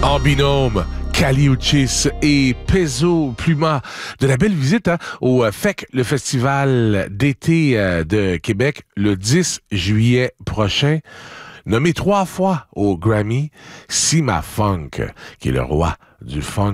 En binôme, Kali Uchis et Peso Pluma. De la belle visite au FEC, le festival d'été de Québec, le 10 juillet prochain. Nommé 3 fois au Grammy, Sima Funk, qui est le roi du funk